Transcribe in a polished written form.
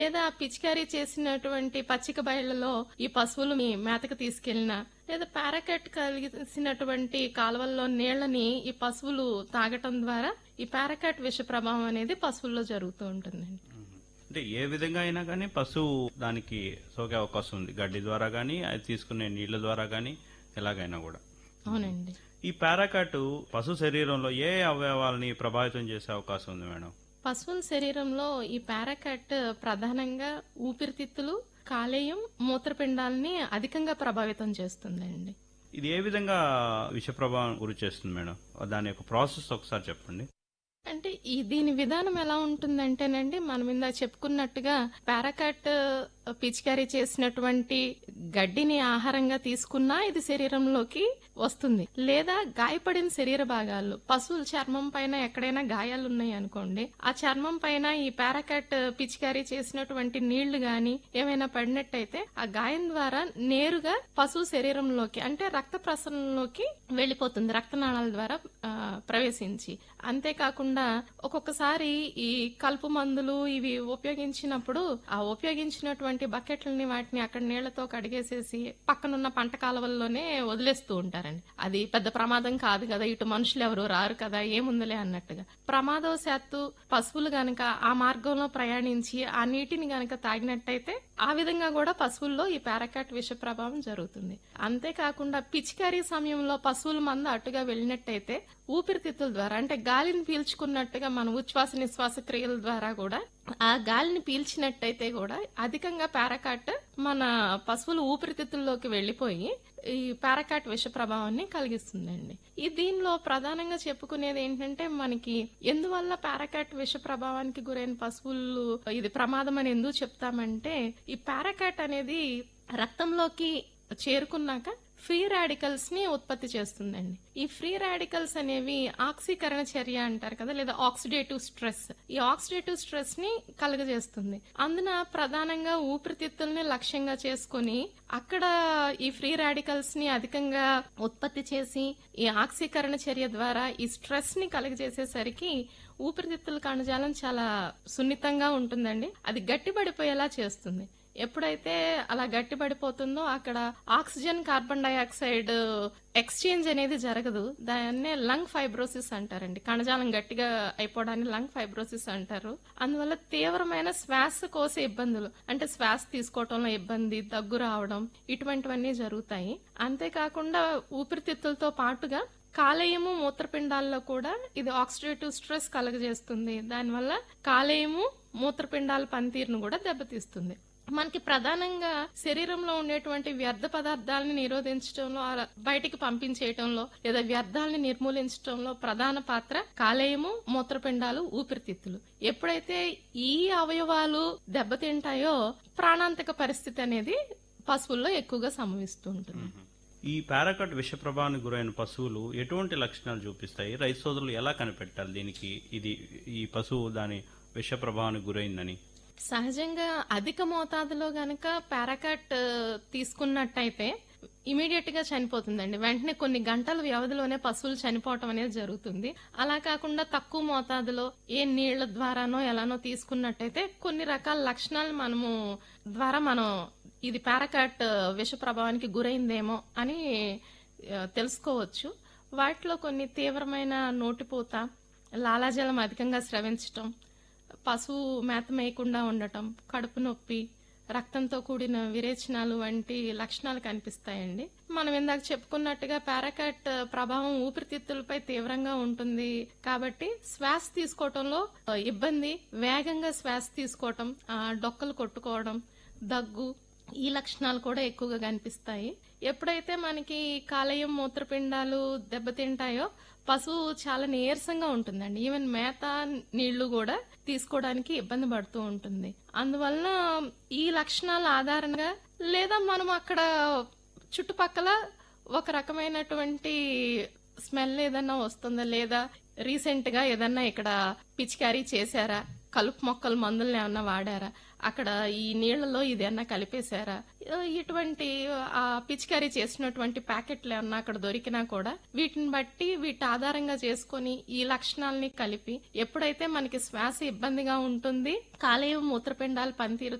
లేదా పిచికారీ చేసినటువంటి పచ్చిక బయళ్లలో ఈ పశువులు మీ మేతకు తీసుకెళ్లినా, లేదా పారాకట్ కలిసినటువంటి కాలువల్లో నీళ్లని ఈ పశువులు తాగటం ద్వారా ఈ పారాకట్ విష ప్రభావం అనేది పశువుల్లో జరుగుతూ ఉంటుందండి. అంటే ఏ విధంగా అయినా కానీ పశువు దానికి సోకే అవకాశం ఉంది. గడ్డి ద్వారా గానీ, అది తీసుకునే నీళ్ల ద్వారా గానీ, ఎలాగైనా కూడా. అవునండి. ఈ పారాకాట్ పశు శరీరంలో ఏ అవయవాలని ప్రభావితం చేసే అవకాశం ఉంది మేడం? పశువుల శరీరంలో ఈ పారాకట్ ప్రధానంగా ఊపిరితిత్తులు, కాలేయం, మూత్రపిండాలని అధికంగా ప్రభావితం చేస్తుందండి. ఇది ఏ విధంగా విష ప్రభావం గురి చేస్తుంది మేడం? దాని యొక్క ప్రాసెస్ ఒకసారి చెప్పండి. అంటే దీని విధానం ఎలా ఉంటుందంటేనండి, మనం ఇందాక చెప్పుకున్నట్టుగా పారాకట్ పిచికారీ చేసినటువంటి గడ్డిని ఆహారంగా తీసుకున్నా ఇది శరీరంలోకి వస్తుంది. లేదా గాయపడిన శరీర భాగాలు, పశువుల చర్మం పైన ఎక్కడైనా గాయాలు ఉన్నాయి అనుకోండి, ఆ చర్మం పైన ఈ పారాకట్ పిచికారీ చేసినటువంటి నీళ్లు గాని ఏమైనా పడినట్టయితే ఆ గాయం ద్వారా నేరుగా పశువు శరీరంలోకి అంటే రక్త ప్రసరణలోకి వెళ్లిపోతుంది, రక్తనాళాల ద్వారా ప్రవేశించి. అంతేకాకుండా ఒక్కొక్కసారి ఈ కలుపు మందులు ఇవి ఉపయోగించినప్పుడు ఆ ఉపయోగించినటువంటి బకెట్లని వాటిని అక్కడ నీళ్లతో కడిగేసేసి పక్కనున్న పంట కాలువల్లోనే వదిలేస్తూ ఉంటారండి. అది పెద్ద ప్రమాదం కాదు కదా, ఇటు మనుషులు ఎవరు రారు కదా, ఏముందిలే అన్నట్టుగా. ప్రమాదవశాత్తు పశువులు గనక ఆ మార్గంలో ప్రయాణించి ఆ నీటిని గనక తాగినట్టయితే ఆ విధంగా కూడా పశువుల్లో ఈ పారాకట్ విష ప్రభావం జరుగుతుంది. అంతేకాకుండా పిచికారీ సమయంలో పశువుల మంద అటుగా వెళ్ళినట్టయితే ఊపిరితిత్తుల ద్వారా అంటే గాలిని పీల్చుకున్నట్టుగా మన ఉచ్ఛ్వాస నిశ్వాస క్రియల ద్వారా కూడా ఆ గాలిని పీల్చినట్టయితే కూడా అధికంగా పారాకట్ మన పశువుల ఊపిరితిత్తుల్లోకి వెళ్లిపోయి ఈ పారాకట్ విష ప్రభావాన్ని కలిగిస్తుందండి. ఈ దీనిలో ప్రధానంగా చెప్పుకునేది ఏంటంటే, మనకి ఎందువల్ల పారాకట్ విష ప్రభావానికి గురైన పశువులు ఇది ప్రమాదం అని ఎందుకు చెప్తామంటే, ఈ పారాకట్ అనేది రక్తంలోకి చేరుకున్నాక ఫ్రీ రాడికల్స్ ని ఉత్పత్తి చేస్తుందండి. ఈ ఫ్రీ రాడికల్స్ అనేవి ఆక్సీకరణ చర్య అంటారు కదా, లేదా ఆక్సిడేటివ్ స్ట్రెస్. ఈ ఆక్సిడేటివ్ స్ట్రెస్ ని కలుగజేస్తుంది. అందున ప్రధానంగా ఊపిరితిత్తుల్ని లక్ష్యంగా చేసుకుని అక్కడ ఈ ఫ్రీ రాడికల్స్ ని అధికంగా ఉత్పత్తి చేసి ఈ ఆక్సీకరణ చర్య ద్వారా ఈ స్ట్రెస్ ని కలుగజేసేసరికి ఊపిరితిత్తుల కణజాలం చాలా సున్నితంగా ఉంటుందండి. అది గట్టిపడిపోయేలా చేస్తుంది. ఎప్పుడైతే అలా గట్టిపడిపోతుందో అక్కడ ఆక్సిజన్ కార్బన్ డైఆక్సైడ్ ఎక్స్చేంజ్ అనేది జరగదు. దాన్నే లంగ్ ఫైబ్రోసిస్ అంటారండి. కణజాలం గట్టిగా అయిపోవడాన్ని లంగ్ ఫైబ్రోసిస్ అంటారు. అందువల్ల తీవ్రమైన శ్వాసకోశ ఇబ్బందులు అంటే శ్వాస తీసుకోవటంలో ఇబ్బంది, దగ్గు రావడం ఇటువంటివన్నీ జరుగుతాయి. అంతేకాకుండా ఊపిరితిత్తులతో పాటుగా కాలేయము, మూత్రపిండాల్లో కూడా ఇది ఆక్సిడేటివ్ స్ట్రెస్ కలుగజేస్తుంది. దానివల్ల కాలేయము, మూత్రపిండాల పనితీరును కూడా దెబ్బతీస్తుంది. మనకి ప్రధానంగా శరీరంలో ఉండేటువంటి వ్యర్థ పదార్థాలను నిరోధించడంలో, బయటికి పంపించేయటంలో లేదా వ్యర్థాలను నిర్మూలించడంలో ప్రధాన పాత్ర కాలేయము, మూత్రపిండాలు, ఊపిరితిత్తులు. ఎప్పుడైతే ఈ అవయవాలు దెబ్బతింటాయో ప్రాణాంతక పరిస్థితి అనేది పశువుల్లో ఎక్కువగా సంభవిస్తూ ఉంటుంది. ఈ పారాకట్ విష ప్రభావానికి గురైన పశువులు ఎటువంటి లక్షణాలు చూపిస్తాయి? రైతు సోదరులు ఎలా కనిపెట్టాలి దీనికి ఈ పశువు దాని విష ప్రభావానికి గురైందని? సహజంగా అధిక మోతాదులో గనక పారాకట్ తీసుకున్నట్టయితే ఇమీడియట్ గా చనిపోతుందండి. వెంటనే కొన్ని గంటల వ్యవధిలోనే పశువులు చనిపోవటం అనేది జరుగుతుంది. అలా కాకుండా తక్కువ మోతాదులో ఏ నీళ్ల ద్వారానో ఎలానో తీసుకున్నట్టయితే కొన్ని రకాల లక్షణాలు మనం ఇది పారాకట్ విష ప్రభావానికి గురైందేమో అని తెలుసుకోవచ్చు. వాటిలో కొన్ని తీవ్రమైన నోటిపూత, లాలాజలం అధికంగా స్రవించటం, పశువు మేత మేయకుండా ఉండటం, కడుపు నొప్పి, రక్తంతో కూడిన విరేచనాలు వంటి లక్షణాలు కనిపిస్తాయండి. మనం ఇందాక చెప్పుకున్నట్టుగా పారాకట్ ప్రభావం ఊపిరితిత్తులపై తీవ్రంగా ఉంటుంది కాబట్టి శ్వాస తీసుకోవటంలో ఇబ్బంది, వేగంగా శ్వాస తీసుకోవటం, డొక్కలు కొట్టుకోవడం, దగ్గు ఈ లక్షణాలు కూడా ఎక్కువగా కనిపిస్తాయి. ఎప్పుడైతే మనకి కాలేయం, మూత్రపిండాలు దెబ్బతింటాయో పశువు చాలా నీరసంగా ఉంటుందండి. ఈవెన్ మేత, నీళ్లు కూడా తీసుకోవడానికి ఇబ్బంది పడుతూ ఉంటుంది. అందువలన ఈ లక్షణాల ఆధారంగా లేదా మనం అక్కడ చుట్టుపక్కల ఒక రకమైనటువంటి స్మెల్ ఏదన్నా వస్తుందా, లేదా రీసెంట్ గా ఏదన్నా ఇక్కడ పిచికారీ చేశారా, కలుపు మొక్కల మందులను ఏమన్నా వాడారా, అక్కడ ఈ నీళ్లలో ఇదేమన్నా కలిపేశారా, ఇటువంటి పిచికారీ చేసినటువంటి ప్యాకెట్లు ఏమన్నా అక్కడ దొరికినా కూడా వీటిని బట్టి వీటి ఆధారంగా చేసుకొని ఈ లక్షణాలని కలిపి ఎప్పుడైతే మనకి శ్వాస ఇబ్బందిగా ఉంటుంది, కాలేయం మూత్రపిండాలు పనితీరు